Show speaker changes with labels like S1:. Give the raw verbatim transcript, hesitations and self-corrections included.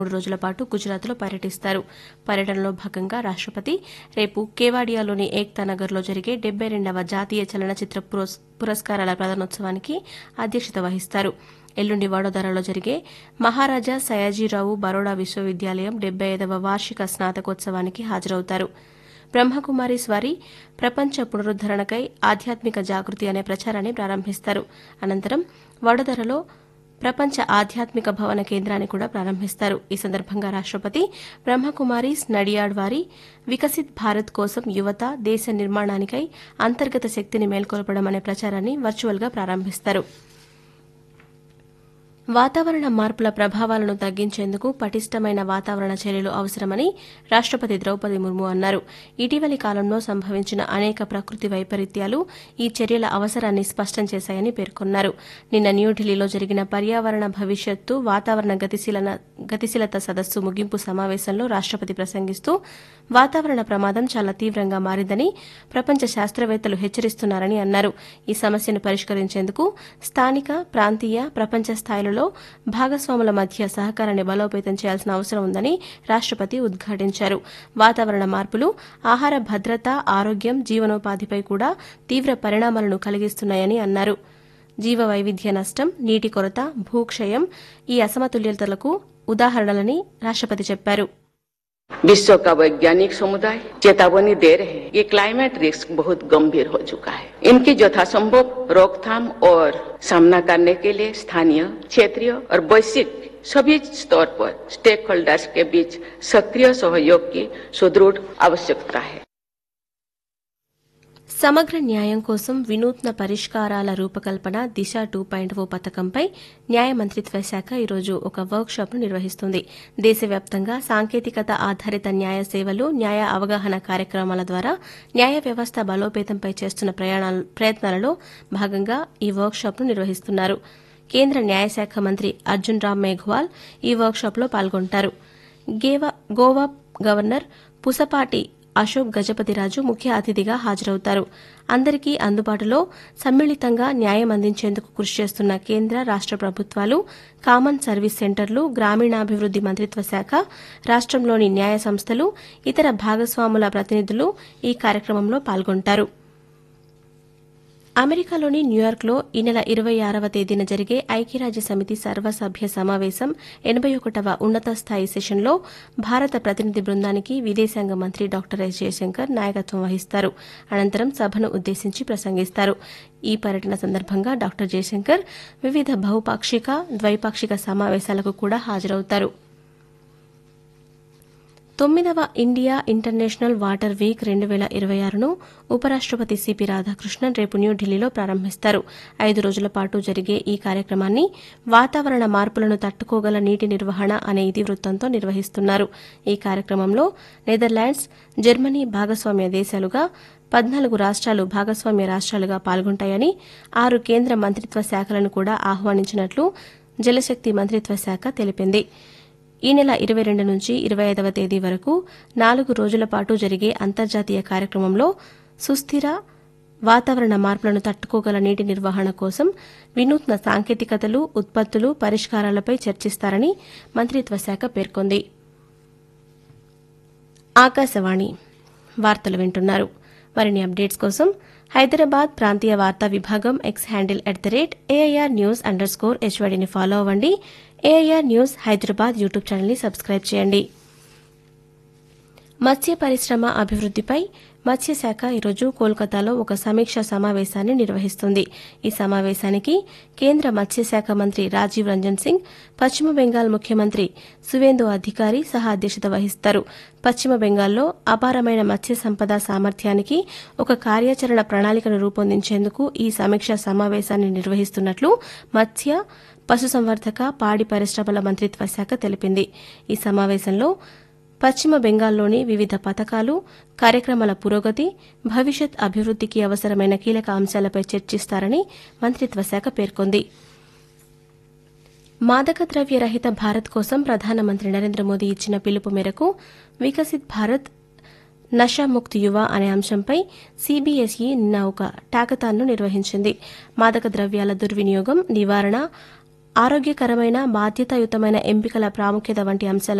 S1: మూడు రోజుల పాటు గుజరాత్లో పర్యటిస్తారు. పర్యటనలో భాగంగా రాష్టపతి రేపు కేవాడియాలోని ఏక్తా నగర్లో జరిగే డెబ్బై రెండవ జాతీయ చలనచిత్ర పురస్కారాల ప్రదానోత్సవానికి అధ్యక్షత వహిస్తారు. ఎల్లుండి వడోదరలో జరిగే మహారాజా సయాజీరావు బరోడా విశ్వవిద్యాలయం డెబ్బై ఐదవ వార్షిక స్నాతకోత్సవానికి హాజరవుతారు. బ్రహ్మకుమారీస్ వారి ప్రపంచ పునరుద్దరణకై ఆధ్యాత్మిక జాగృతి అనే ప్రచారాన్ని ప్రారంభిస్తారు. అనంతరం వడోదరలో ప్రపంచ ఆధ్యాత్మిక భవన కేంద్రాన్ని కూడా ప్రారంభిస్తారు. ఈ సందర్భంగా రాష్టపతి బ్రహ్మకుమారీస్ నడియాడ్ వారి వికసిత్ భారత్ కోసం యువత దేశ నిర్మాణానికై అంతర్గత శక్తిని మేల్కొల్పడం అనే ప్రచారాన్ని వర్చువల్గా ప్రారంభిస్తారు. వాతావరణ మార్పుల ప్రభావాలను తగ్గించేందుకు పటిష్టమైన వాతావరణ చర్యలు అవసరమని రాష్టపతి ద్రౌపది ముర్ము అన్నారు. ఇటీవలి కాలంలో సంభవించిన అనేక ప్రకృతి వైపరీత్యాలు ఈ చర్యల అవసరాన్ని స్పష్టం చేశాయని పేర్కొన్నారు. నిన్న న్యూఢిల్లీలో జరిగిన పర్యావరణ భవిష్యత్తు వాతావరణ గతిశీలత సదస్సు ముగింపు సమావేశంలో రాష్టపతి ప్రసంగిస్తూ వాతావరణ ప్రమాదం చాలా తీవ్రంగా మారిందని ప్రపంచ శాస్త్రవేత్తలు హెచ్చరిస్తున్నారని అన్నారు. ఈ సమస్యను పరిష్కరించేందుకు స్థానిక, ప్రాంతీయ, ప్రపంచ స్థాయిలలో భాగస్వాముల మధ్య సహకారాన్ని బలోపేతం చేయాల్సిన అవసరం ఉందని రాష్టపతి ఉద్ఘాటించారు. వాతావరణ మార్పులు ఆహార భద్రత, ఆరోగ్యం, జీవనోపాధిపై కూడా తీవ్ర పరిణామాలను కలిగిస్తున్నాయని అన్నారు. జీవ వైవిధ్య నష్టం, నీటి కొరత, భూక్షయం ఈ అసమతుల్యతలకు ఉదాహరణలని రాష్టపతి చెప్పారు.
S2: विश्व का वैज्ञानिक समुदाय चेतावनी दे रहे हैं कि क्लाइमेट रिस्क बहुत गंभीर हो चुका है। इनकी यथासंभव रोकथाम और सामना करने के लिए स्थानीय, क्षेत्रीय और वैश्विक सभी स्तर पर स्टेक होल्डर्स के बीच सक्रिय सहयोग की सुदृढ़ आवश्यकता है.
S1: సమగ్ర న్యాయం కోసం వినూత్న పరిష్కారాల రూపకల్పన దిశ టూ పాయింట్ ఓ పథకంపై న్యాయ మంత్రిత్వ శాఖ ఈరోజు ఒక వర్క్ షాప్ను నిర్వహిస్తుంది. దేశవ్యాప్తంగా సాంకేతికత ఆధారిత న్యాయ సేవలు, న్యాయ అవగాహన కార్యక్రమాల ద్వారా న్యాయ వ్యవస్థ బలోపేతంపై చేస్తున్న ప్రయత్నాలలో భాగంగా ఈ వర్క్ షాప్ను నిర్వహిస్తున్నారు. కేంద్ర న్యాయశాఖ మంత్రి అర్జున్ రామ్ మేఘ్వాల్ ఈ వర్క్ షాప్లో పాల్గొంటారు. గోవా గవర్నర్ పుసపాటి అశోక్ గజపతిరాజు ముఖ్య అతిథిగా హాజరవుతారు. అందరికీ అందుబాటులో సమ్మిళితంగా న్యాయం అందించేందుకు కృషి చేస్తున్న కేంద్ర, రాష్ట ప్రభుత్వాలు, కామన్ సర్వీస్ సెంటర్లు, గ్రామీణాభివృద్ది మంత్రిత్వ శాఖ, రాష్టంలోని న్యాయ సంస్థలు, ఇతర భాగస్వాముల ప్రతినిధులు ఈ కార్యక్రమంలో పాల్గొంటారు. అమెరికాలోని న్యూయార్క్లో ఈ నెల ఇరవై ఆరవ తేదీన జరిగే ఐక్యరాజ్య సమితి సర్వసభ్య సమావేశం ఎనబై ఒకటవ ఉన్నత స్థాయి సెషన్లో భారత ప్రతినిధి బృందానికి విదేశాంగ మంత్రి డాక్టర్ ఎస్ జయశంకర్ నాయకత్వం వహిస్తారు. అనంతరం సభను ఉద్దేశించి ప్రసంగిస్తారు. ఈ పర్యటన సందర్భంగా డాక్టర్ జయశంకర్ వివిధ బహుపాక్షిక, ద్వైపాక్షిక సమావేశాలకు కూడా హాజరవుతారు. తొమ్మిదవ ఇండియా ఇంటర్నేషనల్ వాటర్ వీక్ రెండు వేల ఇరవై ఆరును ఉపరాష్టపతి సిపి రాధాకృష్ణన్ రేపు న్యూఢిల్లీలో ప్రారంభిస్తారు. ఐదు రోజుల పాటు జరిగే ఈ కార్యక్రమాన్ని వాతావరణ మార్పులను తట్టుకోగల నీటి నిర్వహణ అనే ఇతివృత్తంతో నిర్వహిస్తున్నారు. ఈ కార్యక్రమంలో నెదర్లాండ్స్, జర్మనీ భాగస్వామ్య దేశాలుగా పద్నాలుగు రాష్ట్రాలు భాగస్వామ్య రాష్ట్రాలుగా పాల్గొంటాయని, ఆరు కేంద్ర మంత్రిత్వ శాఖలను కూడా ఆహ్వానించినట్లు జలశక్తి మంత్రిత్వ శాఖ తెలిపింది. ఈ నెల ఇరవై రెండు నుంచి ఇరవై ఐదవ తేదీ వరకు నాలుగు రోజుల పాటు జరిగే అంతర్జాతీయ కార్యక్రమంలో సుస్థిర వాతావరణ మార్పులను తట్టుకోగల నీటి నిర్వహణ కోసం వినూత్న సాంకేతికతలు, ఉత్పత్తులు, పరిష్కారాలపై చర్చిస్తారని మంత్రిత్వ శాఖ పేర్కొంది. ఆకాశవాణి వార్తలు వింటున్నారు. మరిన్ని అప్డేట్స్ కోసం హైదరాబాద్ ప్రాంతీయ వార్తా విభాగం X handle at the rate AIR news under score హెచ్వైడీని follow అవ్వండి. ఏఐఆర్ న్యూస్ హైదరాబాద్ యూట్యూబ్ ఛానల్ని సబ్స్క్రైబ్ చేయండి. మత్స్య పరిశ్రమ అభివృద్దిపై మత్స్యశాఖ ఈరోజు కోల్కతాలో ఒక సమీక్షా సమావేశాన్ని నిర్వహిస్తుంది. ఈ సమావేశానికి కేంద్ర మత్స్యశాఖ మంత్రి రాజీవ్ రంజన్ సింగ్, పశ్చిమ బెంగాల్ ముఖ్యమంత్రి సువేందు అధికారి సహా అధ్యక్షత వహిస్తారు. పశ్చిమ బెంగాల్లో అపారమైన మత్స్య సంపద సామర్థ్యానికి ఒక కార్యాచరణ ప్రణాళికను రూపొందించేందుకు ఈ సమీక్షా సమావేశాన్ని నిర్వహిస్తున్నట్లు మత్స్య, పశుసంవర్ధక, పాడి పరిశ్రమల మంత్రిత్వ శాఖ తెలిపింది. ఈ సమావేశంలో పశ్చిమ బెంగాల్లోని వివిధ పథకాలు, కార్యక్రమాల పురోగతి, భవిష్యత్ అభివృద్దికి అవసరమైన కీలక అంశాలపై చర్చిస్తారని మంత్రిత్వ శాఖ పేర్కొంది. మాదక ద్రవ్య రహిత భారత్ కోసం ప్రధానమంత్రి నరేంద్ర మోదీ ఇచ్చిన పిలుపు మేరకు వికసిత్ భారత్ నషాముక్త్ యువ అనే అంశంపై సీబీఎస్ఈ నిన్న ఒక టాకథాన్ను నిర్వహించింది. మాదక ద్రవ్యాల దుర్వినియోగం, నివారణ, ఆరోగ్యకరమైన బాధ్యతాయుతమైన ఎంపికల ప్రాముఖ్యత వంటి అంశాల